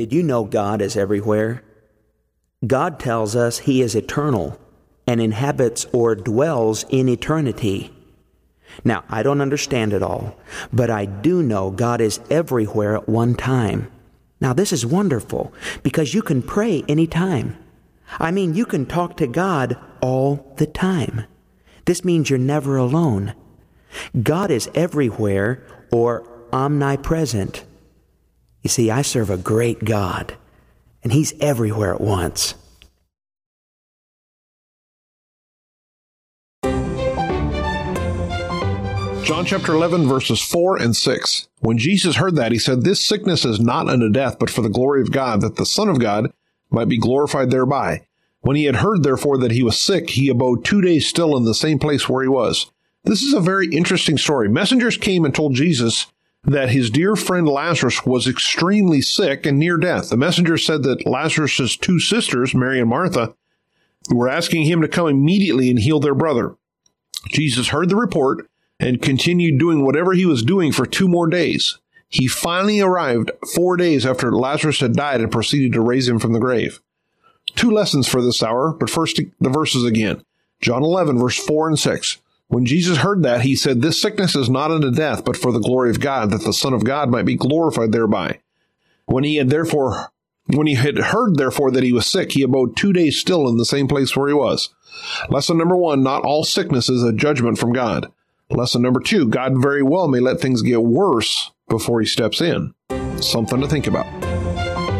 Did you know God is everywhere? God tells us He is eternal and inhabits or dwells in eternity. Now, I don't understand it all, but I do know God is everywhere at one time. Now, this is wonderful because you can pray anytime. I mean, you can talk to God all the time. This means you're never alone. God is everywhere or omnipresent. You see, I serve a great God, and He's everywhere at once. John chapter 11, verses 4 and 6. When Jesus heard that, He said, "This sickness is not unto death, but for the glory of God, that the Son of God might be glorified thereby. When He had heard, therefore, that he was sick, He abode 2 days still in the same place where He was." This is a very interesting story. Messengers came and told Jesus that his dear friend Lazarus was extremely sick and near death. The messenger said that Lazarus' two sisters, Mary and Martha, were asking Him to come immediately and heal their brother. Jesus heard the report and continued doing whatever He was doing for 2 more days. He finally arrived 4 days after Lazarus had died and proceeded to raise him from the grave. 2 lessons for this hour, but first the verses again. John 11, verse 4 and 6. When Jesus heard that, He said, "This sickness is not unto death, but for the glory of God, that the Son of God might be glorified thereby. When he had heard, therefore, that he was sick, He abode 2 days still in the same place where He was." Lesson number 1, not all sickness is a judgment from God. Lesson number 2, God very well may let things get worse before He steps in. Something to think about.